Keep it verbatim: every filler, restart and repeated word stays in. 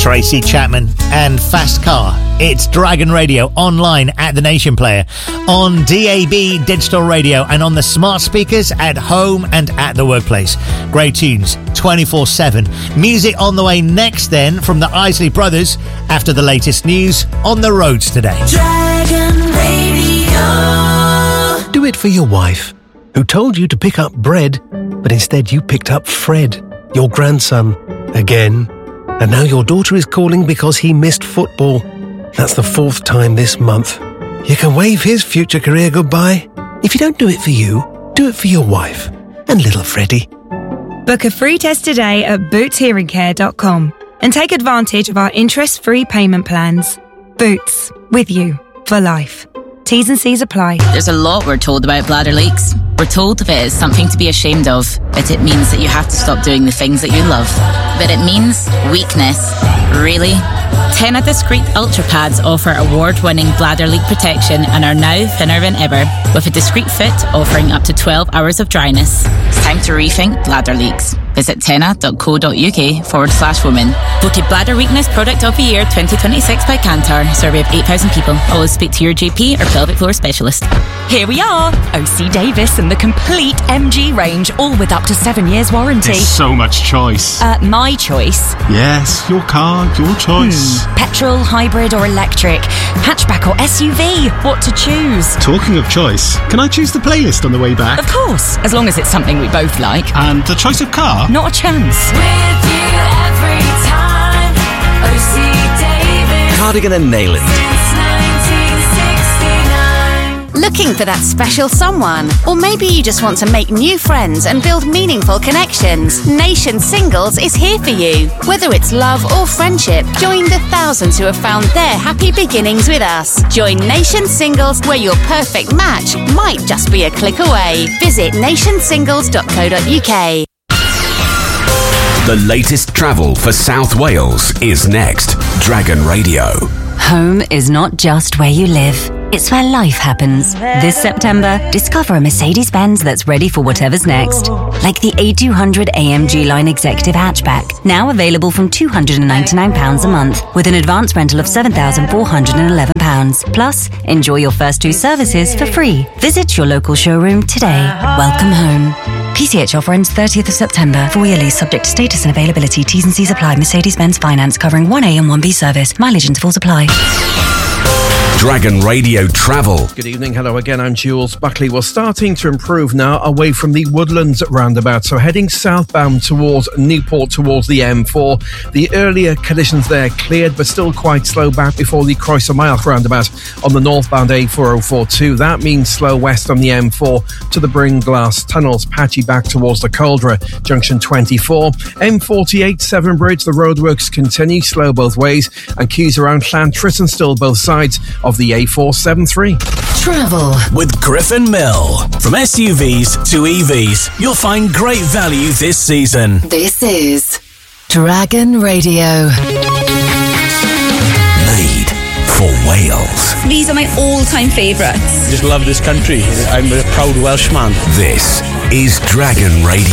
Tracy Chapman and Fast Car. It's Dragon Radio online at the Nation Player, on D A B digital radio, and on the smart speakers at home and at the workplace. Great tunes twenty-four seven. Music on the way next then from the Isley Brothers after the latest news on the roads today. Dragon Radio. Do it for your wife, who told you to pick up bread, but instead you picked up Fred, your grandson, again. And now your daughter is calling because he missed football. That's the fourth time this month. You can wave his future career goodbye. If you don't do it for you, do it for your wife and little Freddie. Book a free test today at boots hearing care dot com and take advantage of our interest-free payment plans. Boots, with you for life. T's and C's apply. There's a lot we're told about bladder leaks. We're told that it's something to be ashamed of, that it means that you have to stop doing the things that you love. But it means weakness. Really? Tena Discreet Ultra Pads offer award-winning bladder leak protection and are now thinner than ever, with a discreet fit offering up to twelve hours of dryness. It's time to rethink bladder leaks. Visit tena.co.uk forward slash woman. Voted Bladder Weakness Product of the Year twenty twenty-six by Kantar. Survey of eight thousand people. Always speak to your G P or pelvic floor specialist. Here we are, O C Davis and the complete M G range, all with up to seven years warranty. There's so much choice. Uh, my choice. Yes, your car, your choice. Hmm. Petrol, hybrid or electric, hatchback or S U V, what to choose? Talking of choice, can I choose the playlist on the way back? Of course, as long as it's something we both like. And the choice of car? Not a chance. With you every time, O C Davis. Cardigan and Nayland. Since nineteen sixty-nine. Looking for that special someone? Or maybe you just want to make new friends and build meaningful connections? Nation Singles is here for you. Whether it's love or friendship, join the thousands who have found their happy beginnings with us. Join Nation Singles, where your perfect match might just be a click away. Visit nation singles dot co dot uk. The latest travel for South Wales is next. Dragon Radio. Home is not just where you live. It's where life happens. This September, discover a Mercedes-Benz that's ready for whatever's next. Like the A two hundred A M G Line Executive Hatchback, now available from two hundred ninety-nine pounds a month, with an advance rental of seven thousand four hundred eleven pounds. Plus, enjoy your first two services for free. Visit your local showroom today. Welcome home. P C H offer ends thirtieth of September. Four-year lease subject to status and availability. T's and C's apply. Mercedes-Benz Finance covering one A and one B service. Mileage intervals apply. Dragon Radio Travel. Good evening, hello again, I'm Jules Buckley. We're starting to improve now away from the Woodlands roundabout, so heading southbound towards Newport, towards the M four. The earlier collisions there cleared, but still quite slow back before the Croeso Mile roundabout on the northbound A four oh four two. That means slow west on the M four to the Bringlass tunnels, patchy back towards the Caldera, junction twenty-four. M forty-eight, Severn Bridge, the roadworks continue, slow both ways, and queues around Llantriston still both sides of the A four seventy-three. Travel with Griffin Mill. From S U Vs to E Vs, you'll find great value this season. This is Dragon Radio. Made for Wales. These are my all-time favourites. Just love this country. I'm a proud Welshman. This is Dragon Radio.